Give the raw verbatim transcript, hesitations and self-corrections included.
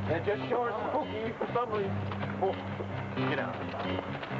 It just sure spooky for some reason. Oh, get out.